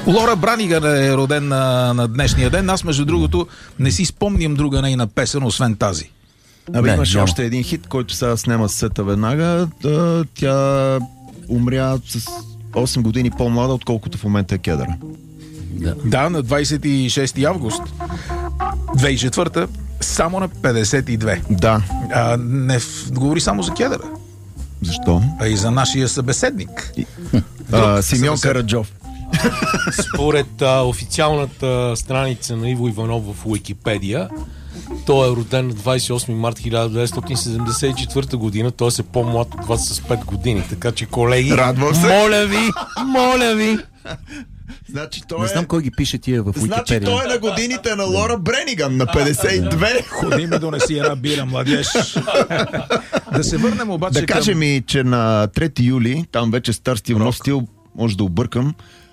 Лора Браниган е роден на днешния ден. Аз, между другото, не си спомням друга нейна песен, освен тази. Имаше още един хит, който сега снема сета веднага. Тя умря с 8 години по-млада, отколкото в момента е кедъра. Да, на 26 август 2004, само на 52. Да. Не говори само за кедъра. Защо? А и за нашия събеседник. Симеон Караджов. Според официалната страница на Иво Иванов в Уикипедия, той е роден на 28 март 1974 година, т.е. е по-млад от вас с 5 години. Така че, колеги, радвам се. Моля ви! Значи той не знам кой ги пише тия в Уикипедия. Значи той е на годините на Лора Брениган, на 52. Ходи ми донеси една бира, младеж. Да се върнем обаче да кажем и, че на 3 юли, там вече стар стил, нов стил, може да объркам,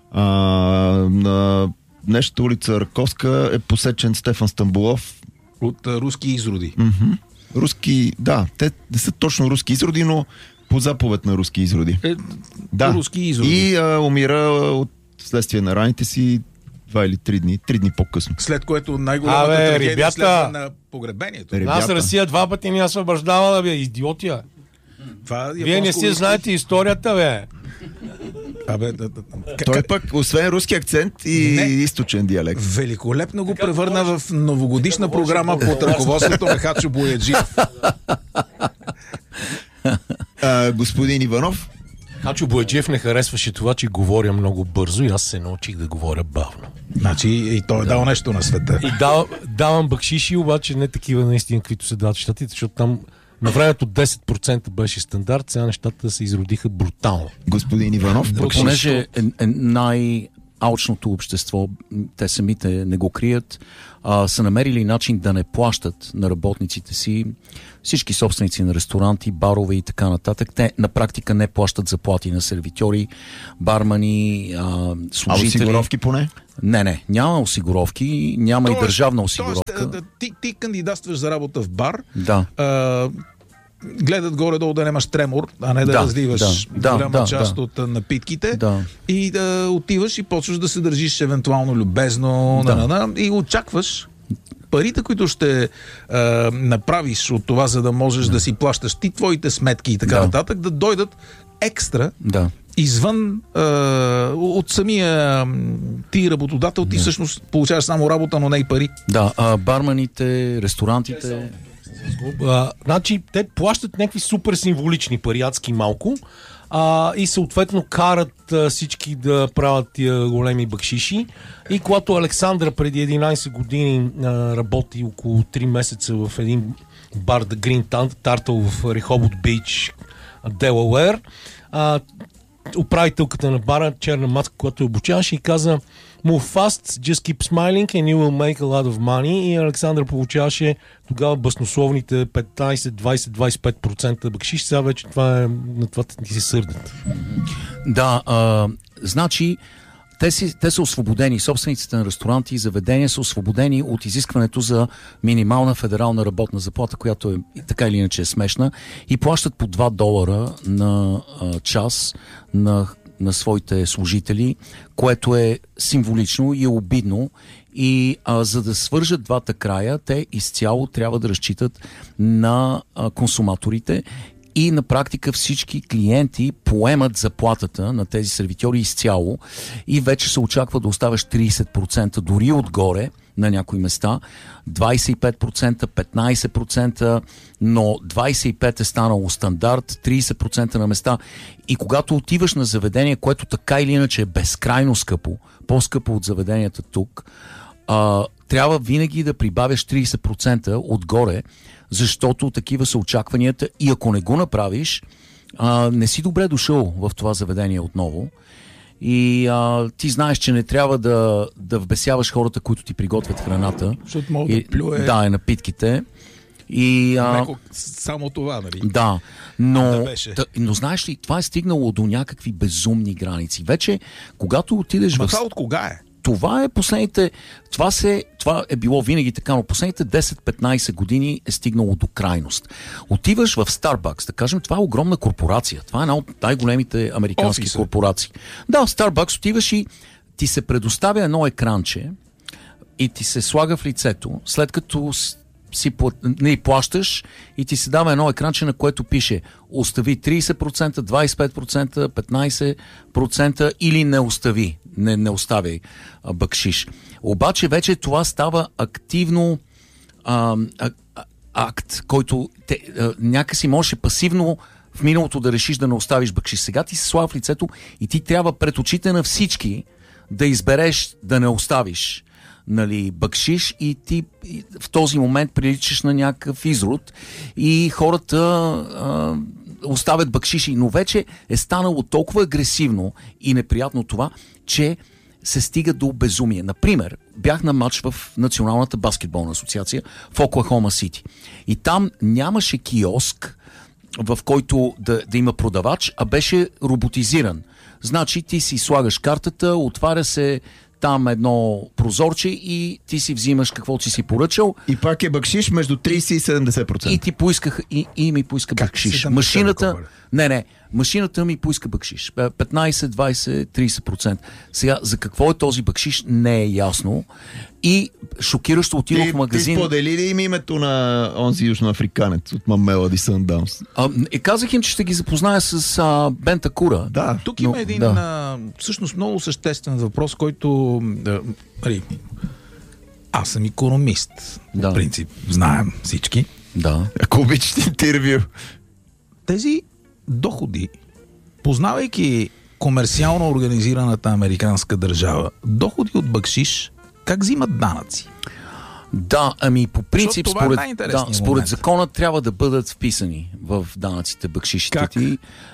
на днешната улица Раковска е посечен Стефан Стамболов. От руски изроди. Руски, да, те не са точно руски изроди, но по заповед на руски изроди. Да. Руски изроди. И умира от следствие на раните си 2 или 3 дни. 3 дни по-късно. След което най-голямата трагедия следва на погребението. Нас Русия 2 пъти ни освобождавала, бе, идиотия. Вие не си знаете историята, бе. Той пък, освен руски акцент и източен диалект. Великолепно го превърна в новогодишна програма под ръководството на Хачо Бояджиев. Господин Иванов? Хачо Бояджиев не харесваше това, че говоря много бързо и аз се научих да говоря бавно. Значи и той е дал нещо на света. И давам бакшиши, обаче не такива наистина, каквито се дават в щатите, защото там на времето 10% беше стандарт, сега нещата се изродиха брутално. Господин Иванов? Понеже е най-алчното общество, те самите не го крият, са намерили начин да не плащат на работниците си, всички собственици на ресторанти, барове и така нататък. Те на практика не плащат заплати на сервитьори, бармани, служители. А осигуровки поне? Не, няма осигуровки, няма и държавна осигуровка. Ти кандидатстваш за работа в бар, гледат горе-долу да нямаш тремор, а не да разливаш голяма част от напитките и да отиваш и почваш да се държиш евентуално любезно и очакваш парите, които ще направиш от това, за да можеш да си плащаш ти твоите сметки и така нататък, да дойдат екстра извън от самия ти работодател, ти всъщност получаваш само работа, но не и пари. Барманите, ресторантите... Значи, те плащат някакви супер символични пари, адски малко, и съответно карат всички да правят тия големи бакшиши. И когато Александра преди 11 години работи около 3 месеца в един бар The Green Turtle в Рехобот Бич, Делауер, управителката на бара, черна матка, която обучаваше, и каза: Move fast, just keep smiling and you will make a lot of money. И Александър получаваше тогава баснословните 15, 20, 25% бакшиш. Сега вече на това ти се сърдят. Значи те са освободени, собствениците на ресторанти и заведения са освободени от изискването за минимална федерална работна заплата, която е така или иначе е смешна, и плащат по $2 на час на своите служители, което е символично и е обидно. И за да свържат двата края, те изцяло трябва да разчитат на консуматорите и на практика всички клиенти поемат заплатата на тези сервитьори изцяло и вече се очаква да оставаш 30%, дори отгоре на някои места, 25%, 15%, но 25% е станало стандарт, 30% на места. И когато отиваш на заведение, което така или иначе е безкрайно скъпо, по-скъпо от заведенията тук, трябва винаги да прибавяш 30% отгоре, защото такива са очакванията и ако не го направиш, не си добре дошъл в това заведение отново. И ти знаеш, че не трябва да вбесяваш хората, които ти приготвят храната. Защото мога да плюе. Да, напитките. И, само това, нали? Да, но знаеш ли, това е стигнало до някакви безумни граници. Вече, когато отидеш това от кога е? Това е последните... Това е било винаги така, но последните 10-15 години е стигнало до крайност. Отиваш в Starbucks, да кажем, това е огромна корпорация. Това е една от най-големите американски корпорации. Да, в Starbucks отиваш и ти се предоставя едно екранче и ти се слага в лицето, след като плащаш и ти се дава едно екранче, на което пише остави 30%, 25%, 15% или не остави, не оставяй бакшиш. Обаче вече това става активно акт, който някакси можеше пасивно в миналото да решиш да не оставиш бакшиш. Сега ти се слага в лицето и ти трябва пред очите на всички да избереш да не оставиш, нали, бакшиш, и ти в този момент приличаш на някакъв изрод и хората оставят бакшиши. Но вече е станало толкова агресивно и неприятно това, че се стига до безумие. Например, бях на матч в Националната баскетболна асоциация в Оклахома Сити. И там нямаше киоск, в който да има продавач, а беше роботизиран. Значи ти си слагаш картата, отваря се там едно прозорче и ти си взимаш каквото си поръчал. И пак е бакшиш между 30 и 70%. И ти поисках, и ми поиска бакшиш. Машината... Машината ми поиска бакшиш. 15, 20, 30%. Сега, за какво е този бакшиш, не е ясно. И шокиращо отидох в магазин. Ти сподели ли им името на онзи южноафриканец от Мамела Ди Съндаунс? Казах им, че ще ги запозная с Бента Кура. Да, тук има един всъщност много съществен въпрос, който аз съм икономист. В принцип, знаем всички. Да. Ако обичате интервю. Тези доходи, познавайки комерциално организираната американска държава, доходи от бакшиш, как взимат данъци? Да, по принцип, според закона трябва да бъдат вписани в данъците бакшишите ти.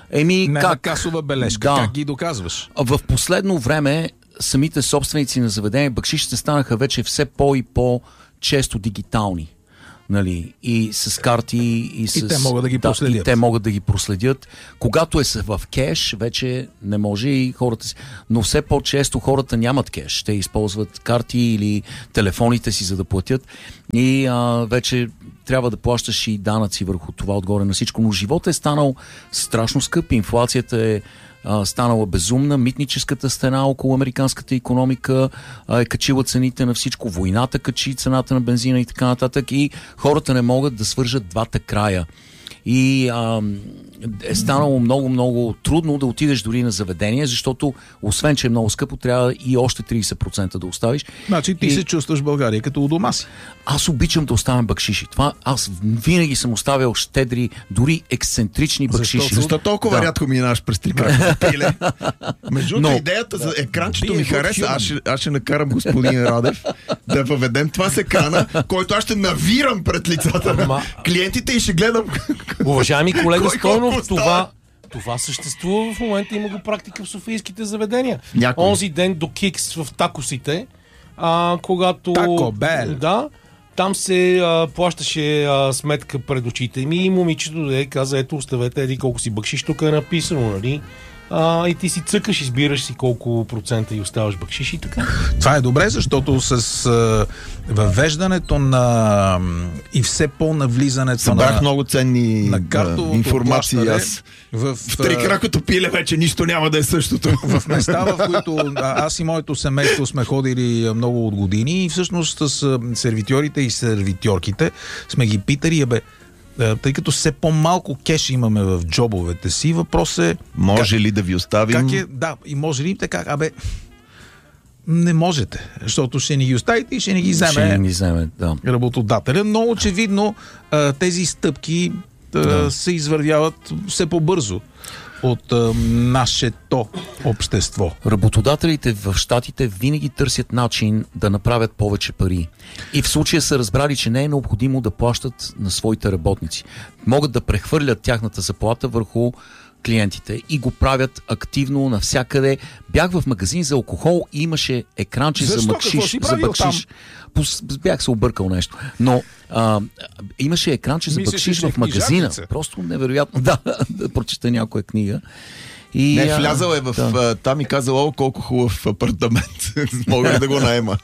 На касова бележка. Как ги доказваш? В последно време самите собственици на заведения бакшишите станаха вече все по- и по-често дигитални. Нали, и с карти, и те могат да ги проследят. И те могат да ги проследят. Когато е в кеш, вече не може и хората си. Но все по-често хората нямат кеш. Те използват карти или телефоните си, за да платят. И вече трябва да плащаш и данъци върху това отгоре на всичко. Но животът е станал страшно скъп. Инфлацията е станала безумна, митническата стена около американската икономика е качила цените на всичко, войната качи цената на бензина и така нататък, и хората не могат да свържат двата края. И е станало много трудно да отидеш дори на заведение, защото освен, че е много скъпо, трябва и още 30% да оставиш. Значи ти се чувстваш в България като у дома си. Аз обичам да оставям бакшиши. Това аз винаги съм оставял щедри, дори ексцентрични бакшиши. Защо толкова рядко минаваш през Трикратното пиле? Между идеята за екранчето ми хареса. Аз ще накарам господин Радев да въведем това с екрана, който аз ще навирам пред лицата на клиентите и ще гледам. Уважаеми колега Стойнов, това съществува в момента, има го практика в софийските заведения. Онзи ден до Кикс в такосите, когато... Тако Бел. Да, там се плащаше сметка пред очите ми и момичето каза, ето оставете, еди колко си бакшиш, тук е написано, нали? И ти си цъкаш, избираш си колко процента и оставаш бакшиш и така. Това е добре, защото с въвеждането на и все по-навлизането събрах много ценни информации. Аз в Трикратното пиле вече нищо няма да е същото. В места, в които аз и моето семейство сме ходили много от години, и всъщност с сервитьорите и сервитьорките сме ги питали, тъй като все по-малко кеш имаме в джобовете си, въпрос е... Може ли да ви оставим? И може ли така? Не можете, защото ще ни ги оставите и ще ни ги вземе работодателя. Но очевидно тези стъпки се извървяват все по-бързо от нашето общество. Работодателите в щатите винаги търсят начин да направят повече пари. И в случая са разбрали, че не е необходимо да плащат на своите работници. Могат да прехвърлят тяхната заплата върху клиентите и го правят активно навсякъде. Бях в магазин за алкохол и имаше екранче за бакшиш. Бях се объркал нещо. Но имаше екранче за бакшиш в магазина. Просто невероятно. Да прочета някоя книга. Влязал е в... Там и казал, колко хубав апартамент. Мога ли да го наема?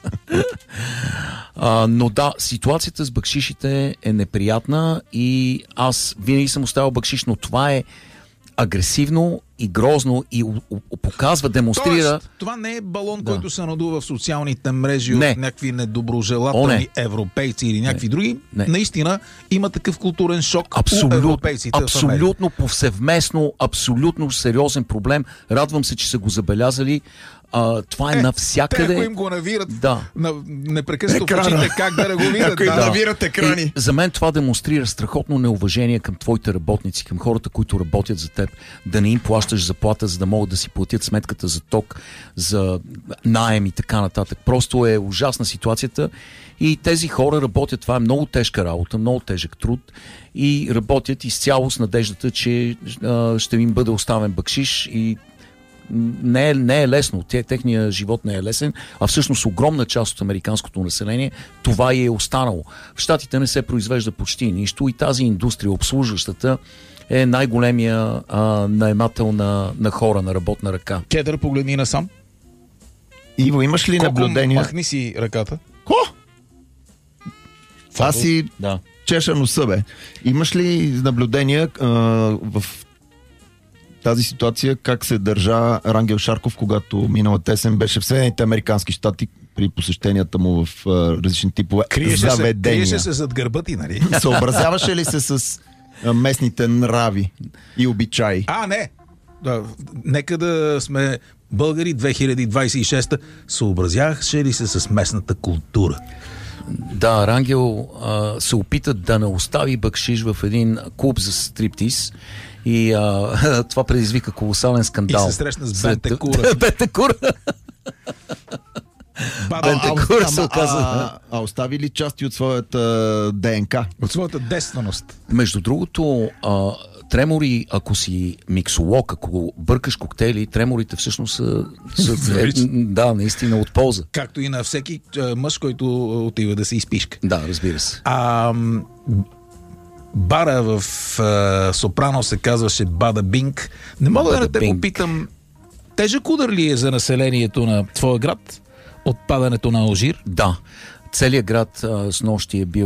Но да, ситуацията с бакшишите е неприятна и аз винаги съм оставил бакшиш, но това е агресивно и грозно и показва, демонстрира... Тоест, това не е балон, който се надува в социалните мрежи от някакви недоброжелателни европейци или някакви други. Наистина има такъв културен шок у европейците. Абсолютно повсеместно, абсолютно сериозен проблем. Радвам се, че са го забелязали. Това е навсякъде. Те, ако им го навират непрекъснато в очите, как да регулират? Ако им навират екрани. И за мен това демонстрира страхотно неуважение към твоите работници, към хората, които работят за теб, да не им плащаш заплата, за да могат да си платят сметката за ток, за наем и така нататък. Просто е ужасна ситуацията и тези хора работят. Това е много тежка работа, много тежък труд и работят изцяло с надеждата, че ще им бъде оставен бакшиш и не е лесно. Техният живот не е лесен, а всъщност огромна част от американското население това и е останало. В Щатите не се произвежда почти нищо и тази индустрия, обслужващата, е най-големия наемател на хора, на работна ръка. Кедър, погледни насам. Иво, имаш ли наблюдения? Махни си ръката. Аз си чеша носа, бе. Имаш ли наблюдения в тази ситуация, как се държа Рангел Шарков, когато миналата есен беше в Съединените американски щати при посещенията му в различни типове заведения? Криеше се зад гърба ти, нали? Съобразяваше ли се с местните нрави и обичаи? Не. Нека да сме българи 2026. Съобразяваше ли се с местната култура? Да, Рангел се опита да не остави бакшиш в един клуб за стриптиз и това предизвика колосален скандал. И се срещна с Бентекура. Бентекура! Бентекура се оказа. Остави ли части от своята ДНК? От своята девственост. Между другото, тремори, ако си миксолог, ако бъркаш коктейли, треморите всъщност са наистина от полза. Както и на всеки мъж, който отива да се изпишка. Да, разбира се. Бара в Сопрано се казваше Бада Бинг. Не мога да те попитам, тежък удар ли е за населението на твоя град от падането на Алжир? Да. Целият град с нощи е бил